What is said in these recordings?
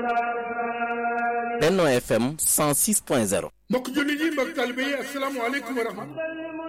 Benno FM 106.0. mbokk jullit yi mbokk taalibe yi asalaamaaleykum wa rahmatulah.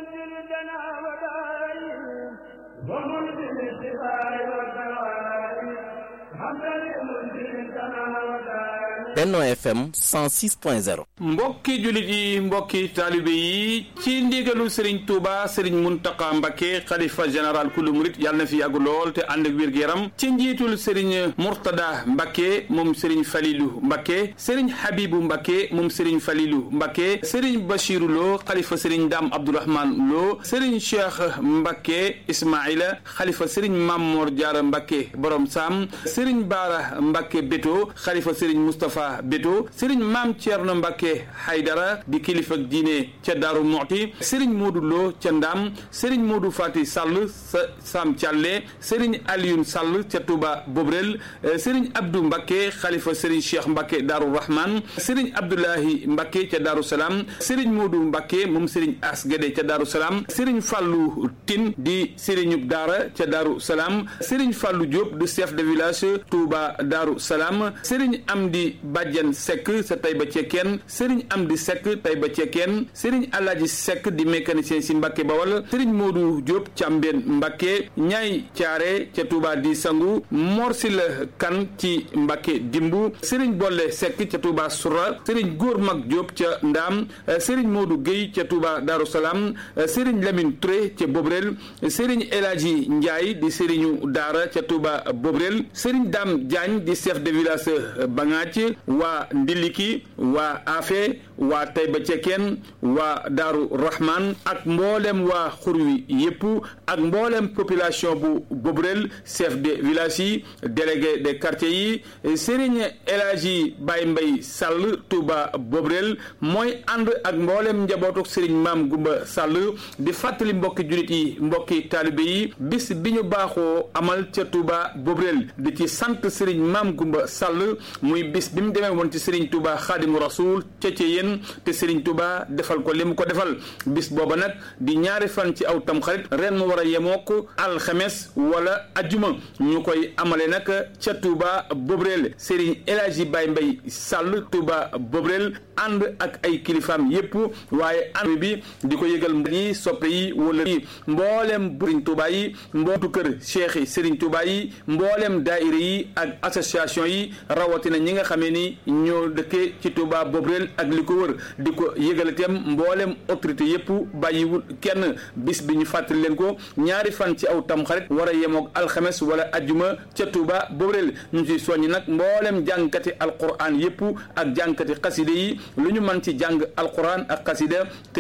Benno FM 106.0. mbokki jullit yi mbokki taalibe yi ci ndigalu Serigne Touba Serigne Mountakha Mbacké xalifa général kulu murit yàlla na fi yàgg lool te ànd ak wér-gu-yaram ci njiitul Serigne Mourtada Mbacké moom Serigne Falilou Mbacké Serigne Habibou Mbacké moom Serigne Falilou Mbacké Serigne Bachirou Lo xalifa Serigne Dame Abdourahmane Lo Serigne Cheikh Mbacké Ismaïla xalifa Serigne Mamor Diarra Mbacké borom Sam Serigne Bara Mbacké Beto xalifa Serigne Moustapha Beto Serigne Mame Thierno Mbacké Haydara di kilifa diine ca Daaru Muxti Serigne Modou Lo ca Ndam Serigne Modou Fati Sall sa Sam Thialé Serigne Alioune Sall ca Touba Bobrel Serigne Abdou Mbacké xalifa Serigne Cheikh Mbacké Daaru Rahman Serigne Abdoulahi Mbacké ca Daaru Salaam Serigne Modou Mbacké moom Serigne As Guédé ca Daaru Salaam Serigne Fallou Tine di Serigne Daara ca Daaru Salaam Serigne Fallou Diop di chef de village Touba Daaru Salaam Serigne Amdi Badiane Seck sa Taïba Cekkeen Serigne Amdi Seck Taïba Cekkeen Serigne Alaaji Seck di mécanicien si Mbacké Bawal Serigne Modou Diop Cambeen Mbacké Ñaay Thiaré ca Touba di Sangu Morsila Kan ci Mbacké Dimbu Serigne Bolle Seck ca Touba Soura Serigne Góor Mag Diop ca Ndaam Serigne Modou Gueye ca Touba Darou Salam Serigne Lamine Touré ca Bobrel Serigne Elaaji Ndiaye di Serigne Daara ca Touba Bobrel Serigne Dame Diagne di chef de village Bangaaj waa Ndiliki waa Afe waa Taïba Cekkeen waa Daaru Rahman ak mboolem waa Xurwi yëpp ak mboolem population bu Bobrel chef de village yi délégué de quartier yi Serigne Elaaji Baye Mbaye Sall Touba Bobrel mooy ànd ak mboolem njabootu Serigne Maam Gumba Sall di fàttali mbokki julit yi mbokki taalibe yi bis bi ñu baaxoo amal ca Touba Bobrel di ci sant Serigne Maam Gumba Sall muy bis bi mu demee woon ci Serigne Touba Xaadimu Rasuul ca yéen te Serigne Touba defal ko li mu ko defal bis booba nag di ñaari fan ci aw tamxarit ren mu war a yemook alxames wala ajjuma ñu koy amale nag ca Touba Bobrel Serigne Elaaji Baye Mbaye Sall Touba Bobrel ànd ak ay kilifaam yépp waaye ànd bi di ko yëgal yi soppe yi wala yi mboolem Serigne Touba yi mbootu kër cheikh yi Serigne Touba yi mboolem daayira yi ak association yi rawatina ñi nga xamee ni ñoo dëkkee ci Touba Bobrel ak li ko wër di ko yëgal itam mboolem autorité yépp bàyyiwul kenn bis bi ñu fàttali leen ko ñaari fan ci aw tamxarit war a yemook alxames wala ajjuma ca Touba Bobrel ñu ci soññi nag mboolem jàngkati alquran yépp ak jàngkati xaside yi lu ñu mën ci jàng alquran ak xasida